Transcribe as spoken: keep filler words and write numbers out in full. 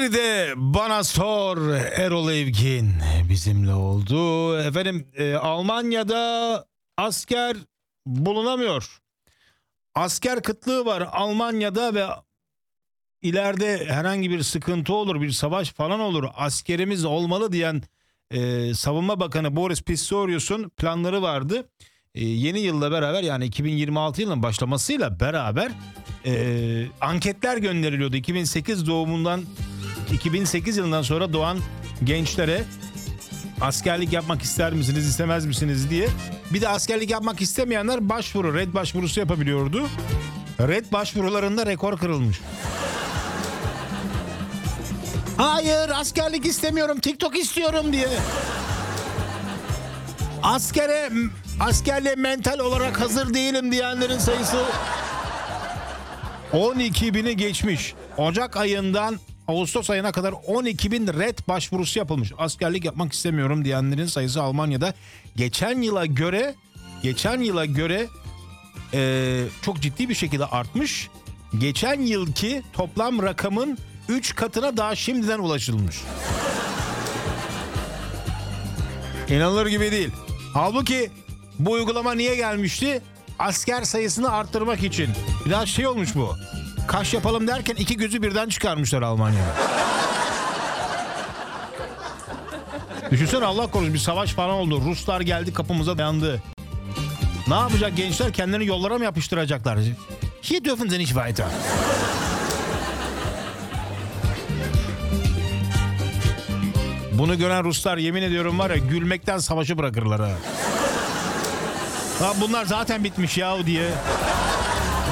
Bir de bana sor Erol Evgin bizimle oldu. Efendim e, Almanya'da asker bulunamıyor. Asker kıtlığı var Almanya'da ve ileride herhangi bir sıkıntı olur, bir savaş falan olur, askerimiz olmalı diyen e, Savunma Bakanı Boris Pistorius'un planları vardı. E, yeni yılla beraber, yani iki bin yirmi altı yılının başlamasıyla beraber e, anketler gönderiliyordu. iki bin sekiz doğumundan iki bin sekiz yılından sonra doğan gençlere askerlik yapmak ister misiniz, istemez misiniz diye. Bir de askerlik yapmak istemeyenler başvuru, red başvurusu yapabiliyordu. Red başvurularında rekor kırılmış. Hayır, askerlik istemiyorum, TikTok istiyorum diye. Askere, askerliğe mental olarak hazır değilim diyenlerin sayısı on iki bini geçmiş. Ocak ayından Ağustos ayına kadar on iki bin red başvurusu yapılmış. Askerlik yapmak istemiyorum diyenlerin sayısı Almanya'da geçen yıla göre geçen yıla göre e, çok ciddi bir şekilde artmış. Geçen yılki toplam rakamın üç katına daha şimdiden ulaşılmış. İnanılır gibi değil. Halbuki bu uygulama niye gelmişti? Asker sayısını arttırmak için. Biraz şey olmuş bu. Kaş yapalım derken iki gözü birden çıkarmışlar Almanya'da. Düşünsene, Allah korusun bir savaş falan oldu. Ruslar geldi, kapımıza dayandı. Ne yapacak gençler? Kendilerini yollara mı yapıştıracaklar? Hier dürfen sie nicht weiter. Bunu gören Ruslar yemin ediyorum var ya, gülmekten savaşı bırakırlar ha. Ha bunlar zaten bitmiş yahu diye.